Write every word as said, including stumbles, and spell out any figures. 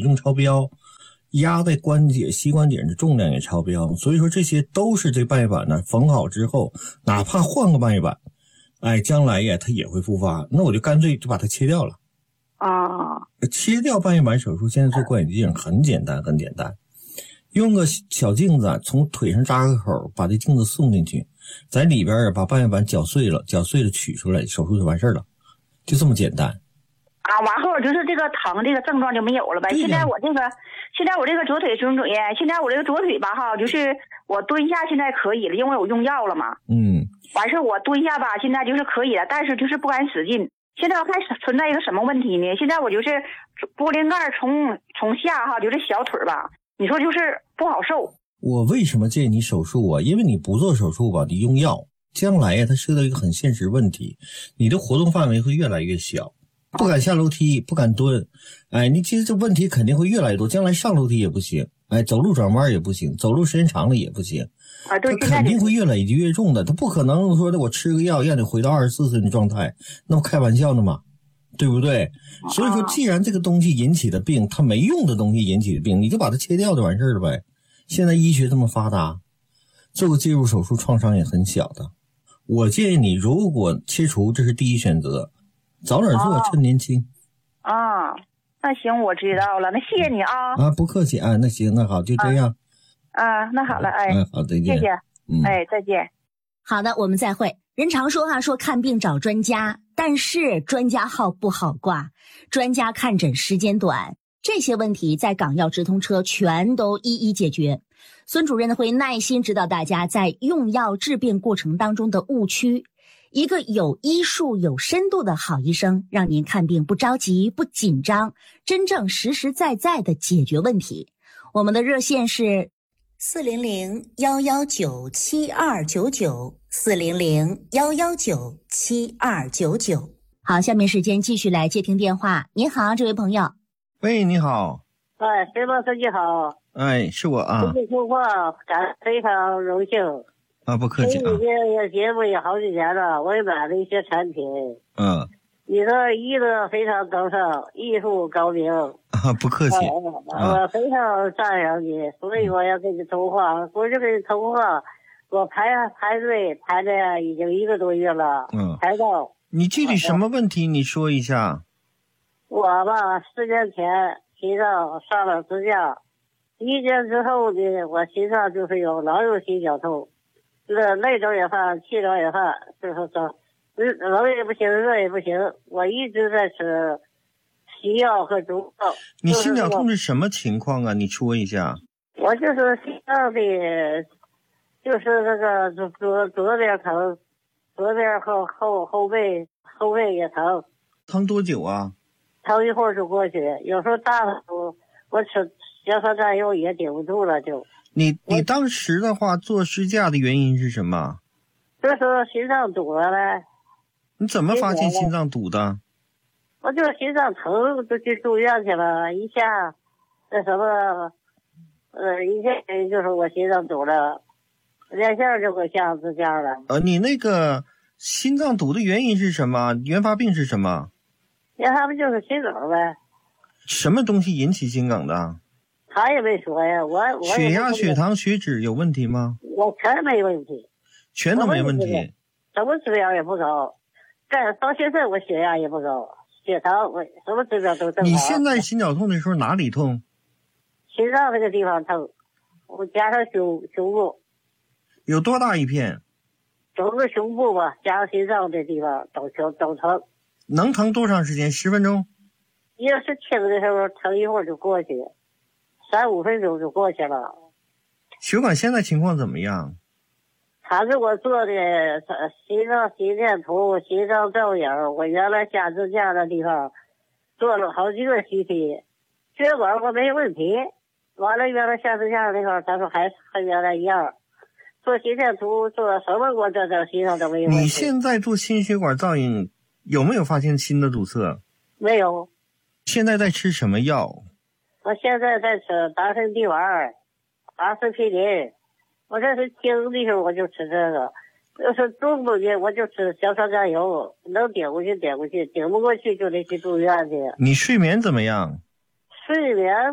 重超标，压在关节膝关节的重量也超标，所以说这些都是这半月板呢缝好之后，哪怕换个半月板，哎，将来呀它也会复发，那我就干脆就把它切掉了。 啊， 切掉半月板手术现在做关节镜很简单很简单，用个小镜子从腿上扎个口，把这镜子送进去，在里边把半月板搅碎了，搅碎了取出来，手术就完事了，就这么简单。 啊，完后就是这个疼这个症状就没有了呗。现在我这个，现在我这个左腿胸椎，现在我这个左腿吧哈，就是我蹲下现在可以了，因为我用药了嘛。 嗯。 完事我蹲下吧，现在就是可以了，但是就是不敢使劲。现在我还存在一个什么问题呢？现在我就是玻璃盖从从下哈，就是小腿吧，你说就是不好受。 我为什么建议你手术啊？因为你不做手术吧，你用药，将来呀，它涉及到一个很现实问题，你的活动范围会越来越小，不敢下楼梯，不敢蹲，哎，你其实这问题肯定会越来越多，将来上楼梯也不行，哎，走路转弯也不行，走路时间长了也不行。 啊，对， 它肯定会越来越越重的，它不可能说的我吃个药让你回到二十四岁的状态，那么开玩笑呢嘛，对不对？所以说，既然这个东西引起的病，它没用的东西引起的病，你就把它切掉就完事了呗。现在医学这么发达，做个介入手术创伤也很小的。我建议你，如果切除，这是第一选择，早点做，趁年轻。 啊，那行，我知道了，那谢谢你啊。 啊，不客气啊，那行，那好，就这样。 啊，那好了，哎， 嗯，好，再见， 谢谢， 嗯， 哎，再见。 好的，我们再会。人常说哈、啊，说看病找专家，但是专家号不好挂，专家看诊时间短，这些问题在港药直通车全都一一解决。孙主任会耐心指导大家在用药治病过程当中的误区。一个有医术、有深度的好医生，让您看病不着急、不紧张，真正实实在在的解决问题。我们的热线是四零零幺幺九七二九九，四零零幺幺九七二九九。好，下面时间继续来接听电话。您好，这位朋友。 喂，你好。 哎，石老师你好。 哎，是我啊。 跟你说话，感非常荣幸。 啊，不客气啊。 你这节目也好几年了，我也买了一些产品。 嗯。 你的医德非常高尚，艺术高明。 啊，不客气。 啊、我非常赞扬你，所以我要跟你通话。我就跟你通话，我排排队排了已经一个多月了。 嗯。 排到。 你具体什么问题？你说一下。 我吧，四年前心脏上了支架，一年之后呢，我心脏就是有老有心绞痛，那内症也犯，气症也犯，就是说。冷也不行，热也不行，我一直在吃西药和中药。 你心绞痛是什么情况啊？你说一下。 我就是心脏的，就是那个左左左边疼，左边后后后背后背也疼。 疼多久啊？ 疼一会儿就过去，有时候大的时候我吃硝酸甘油也顶不住了就。 你你当时的话做支架的原因是什么？ 就是心脏堵了呗。 你怎么发现心脏堵的？ 我就心脏疼，就去住院去了，一下那什么，呃，一下就是我心脏堵了，连线就给下支架了。 呃，你那个心脏堵的原因是什么？原发病是什么？ 原发病就是心梗呗。 什么东西引起心梗的？ 他也没说呀，我我血压、血糖、血脂有问题吗？ 我全没问题， 全都没问题， 什么指标也不高。但到现在我血压也不高，血糖我什么指标都正常。 你现在心绞痛的时候哪里痛？ 心脏那个地方疼，我加上胸胸部。 有多大一片？ 整个胸部吧，加上心脏这地方都疼都疼。 能疼多长时间？十分钟？ 要是轻的时候疼一会儿就过去，三五分钟就过去了。 血管现在情况怎么样？ 他给我做的心脏心电图、心脏造影，我原来下支架的地方做了好几个 C T， 血管我没问题。完了，原来下支架的地方，他说还和原来一样。做心电图做什么，我这这心脏都没问题。 你现在做心血管造影，有没有发现新的堵塞？ 没有。 现在在吃什么药？ 我现在在吃达芬地丸、阿司匹林。我这是轻的时候我就吃这个，要是重的呢我就吃硝酸甘油，能顶过去顶过去，顶不过去就得去住院去。 你睡眠怎么样？ 睡眠